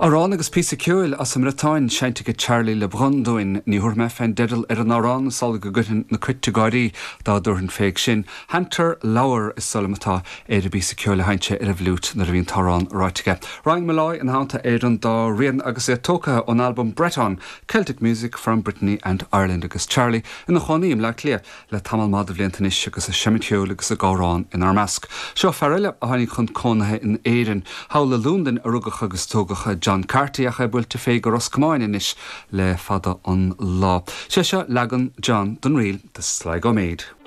Arán agus písa ciúil as an ratáin seintige Charlie Le Brondóin ní thuair me féin dedal ar an árán sal go gutan na criteáí dá dúirn féig sin. Hantar leabhar is sulamatá éidir bísa ciúil haintse ar a bhlút na bhíon tarrán ráitige. Ryan Malloy an hánta éireann dá rian agus é tóca an album Breton, Celtic Music from Brittany and Ireland agus Charlie ina choníim le clia le tamal mád a bbliantanis agus a semitciúil agus a gárán in Armasc. Seo ferile a hanig chun cónathe in éireann, hála lúndan a rugacha agus tógacha John Carty a chaibúil te féig ar oscamáinis le fada an lá. Seo legan John don riil de Sligo Maid.